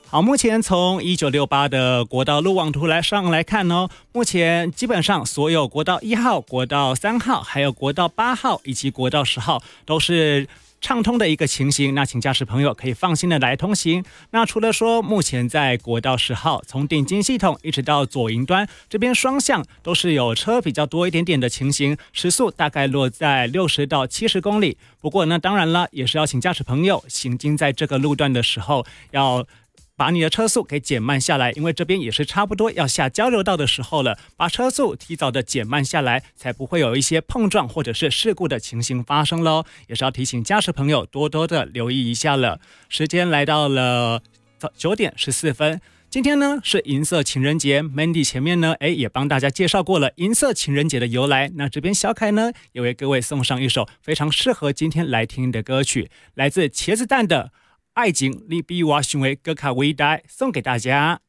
好，目前从1968的国道路网图来看呢，目前基本上所有国道1号、国道3号、还有国道8号以及国道10号都是畅通的一个情形，那请驾驶朋友可以放心的来通行。那除了说目前在国道10号从顶金系统一直到左营端这边双向都是有车比较多一点点的情形，时速大概落在60到70公里。不过呢，当然了，也是要请驾驶朋友行经在这个路段的时候要把你的车速给减慢下来，因为这边也是差不多要下交流道的时候了，把车速提早的减慢下来，才不会有一些碰撞或者是事故的情形发生咯。也是要提醒驾驶朋友多多的留意一下了。时间来到了9点14分。今天呢是银色情人节 ，Mandy 前面呢也帮大家介绍过了银色情人节的由来。那这边小凯呢也为各位送上一首非常适合今天来听的歌曲，来自茄子蛋的《爱情你比我想的更加伟大》，送给大家。